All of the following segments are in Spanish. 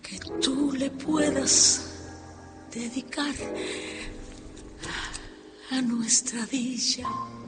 que tú le puedas dedicar a nuestra dicha.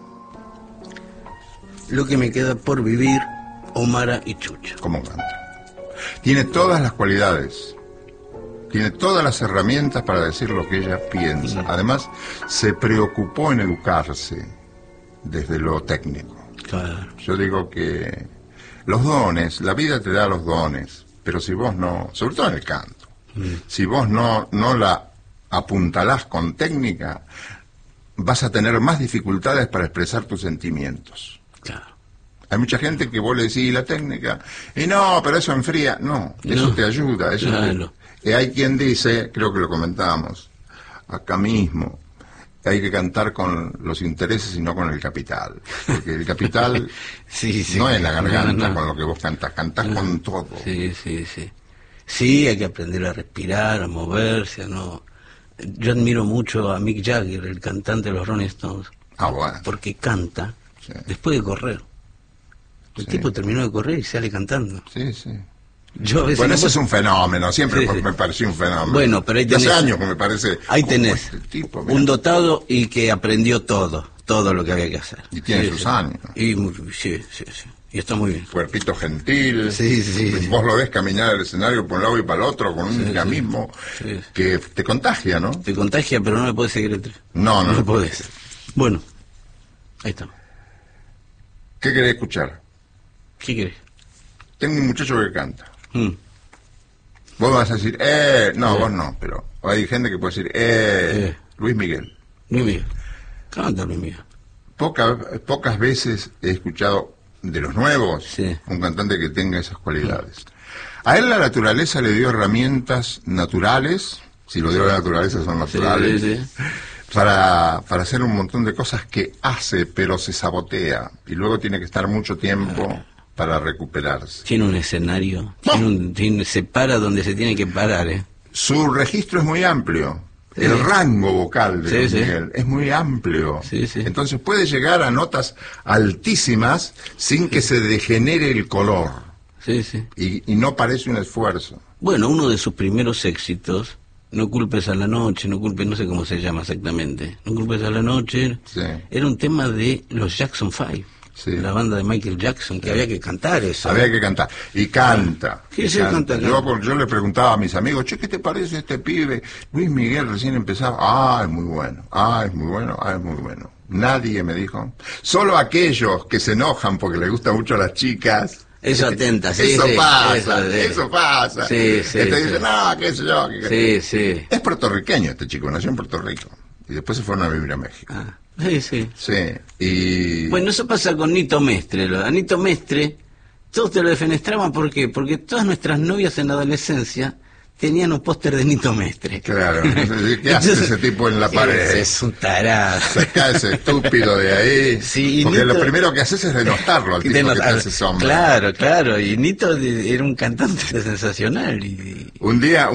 Lo que me queda por vivir, Omara y Chucho. ¿Cómo canta? Tiene todas las cualidades, tiene todas las herramientas para decir lo que ella piensa. Además, se preocupó en educarse desde lo técnico. Claro. Yo digo que los dones, la vida te da los dones, pero si vos no, sobre todo en el canto, si vos no la apuntalás con técnica, vas a tener más dificultades para expresar tus sentimientos. Claro. Hay mucha gente que vos le decís la técnica, y no, pero eso enfría. No, eso te ayuda. Eso claro. Hay quien dice, creo que lo comentábamos acá mismo, hay que cantar con los intereses y no con el capital. Porque el capital sí, no es la garganta no. con lo que vos cantás con todo. Sí. Sí, hay que aprender a respirar, a moverse, a no... Yo admiro mucho a Mick Jagger, el cantante de los Rolling Stones. Bueno. Porque canta después de correr. El tipo terminó de correr y sale cantando. Sí. Yo a veces bueno, eso es un fenómeno, siempre me pareció un fenómeno. Bueno, pero ahí tenés... Hace años que me parece... Ahí tenés este tipo, un dotado y que aprendió todo lo que había que hacer. Y tiene sus años. Y sí. Y está muy bien. Cuerpito gentil. Sí. Vos lo ves caminar el escenario por un lado y para el otro con un dinamismo que te contagia, ¿no? Te contagia, pero no le podés seguir el tren. No lo podés. Bueno, ahí está. ¿Qué querés escuchar? ¿Qué querés? Tengo un muchacho que canta. Vos vas a decir, no, vos no, pero hay gente que puede decir, Luis Miguel. Luis Miguel. Canta Luis Miguel. Pocas veces he escuchado de los nuevos un cantante que tenga esas cualidades. A él la naturaleza le dio herramientas naturales, si lo dio la naturaleza son naturales, para hacer un montón de cosas que hace, pero se sabotea, y luego tiene que estar mucho tiempo para recuperarse. Tiene un escenario, se para donde se tiene que parar. Su registro es muy amplio. El rango vocal de Luis Miguel es muy amplio. Entonces puede llegar a notas altísimas sin que se degenere el color. Y no parece un esfuerzo. Bueno, uno de sus primeros éxitos, No culpes a la noche, no sé cómo se llama exactamente, No culpes a la noche, era un tema de los Jackson 5. La banda de Michael Jackson, que había que cantar eso. Había que cantar. Y canta. Canta. Yo le preguntaba a mis amigos, che, ¿qué te parece este pibe? Luis Miguel recién empezaba. Es muy bueno. Es muy bueno. Nadie me dijo. Solo aquellos que se enojan porque les gusta mucho a las chicas. Eso atenta, Eso pasa. Te dicen, no, qué sé yo. Sí. Es puertorriqueño este chico, nació en Puerto Rico. Y después se fueron a vivir a México. Sí. Y... Bueno, eso pasa con Nito Mestre. A Nito Mestre, todos te lo defenestraban, ¿por qué? Porque todas nuestras novias en la adolescencia tenían un póster de Nito Mestre. Claro, ¿qué hace ese tipo en la pared? Es un tarado. Se cae ese estúpido de ahí. Sí, porque Nito, lo primero que haces es denostarlo al tipo que te hace sombra. Claro, y Nito era un cantante sensacional. Un día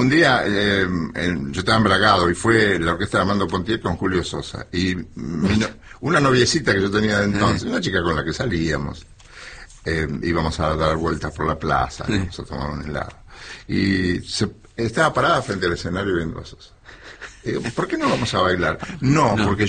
yo estaba embragado y fue la orquesta de Armando Pontier con Julio Sosa. Y una noviecita que yo tenía de entonces, una chica con la que salíamos, íbamos a dar vueltas por la plaza, íbamos a tomar un helado. Y estaba parada frente al escenario viendo a Sosa. ¿Por qué no vamos a bailar? No, porque